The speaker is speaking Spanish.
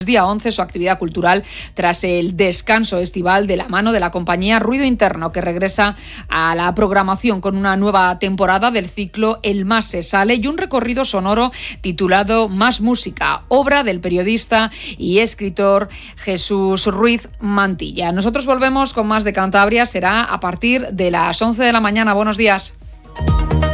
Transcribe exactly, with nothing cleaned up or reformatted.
Día once, su actividad cultural tras el descanso estival de la mano de la compañía Ruido Interno, que regresa a la programación con una nueva temporada del ciclo El Más se sale y un recorrido sonoro titulado Más música, obra del periodista y escritor Jesús Ruiz Mantilla. Nosotros volvemos con más de Cantabria, será a partir de las once de la mañana. Buenos días.